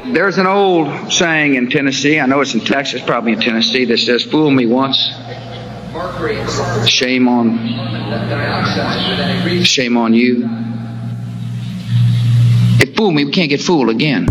There's an old saying in Tennessee, I know it's in Texas, probably in Tennessee, that says, "Fool me once, shame on you." If fool me, we can't get fooled again.